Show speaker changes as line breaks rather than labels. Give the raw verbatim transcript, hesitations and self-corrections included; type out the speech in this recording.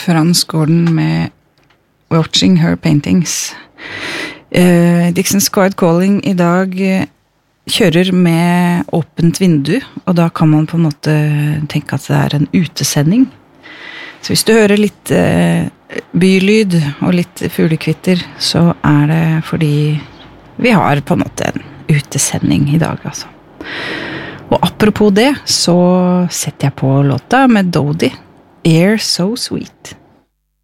Franz Gordon med Watching Her Paintings. Uh, Dixon's Quiet Calling I dag kjører med åpent vindu, og da kan man på en måte tenke at det er en utesending. Så hvis du hører litt uh, bylyd og litt fuglekvitter, så er det fordi vi har på en måte en utesending I dag, altså. Og apropos det, så setter jeg på låta med Dodie, Air So Sweet.